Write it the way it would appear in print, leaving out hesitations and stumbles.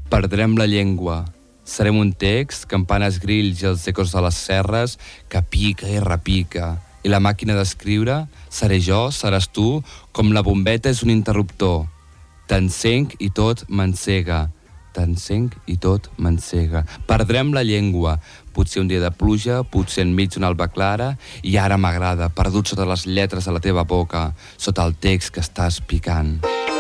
Perdrem la llengua. Serem un text, campanes, grills i els ecos de les serres que pica i repica. I la màquina d'escriure seré jo, seràs tu, com la bombeta és un interruptor. T'encenc i tot m'encega. T'encenc i tot m'encega. Perdrem la llengua. Potser un dia de pluja, potser enmig d'una alba clara, i ara m'agrada, perdut sota les lletres de la teva boca, sota el text que estàs picant.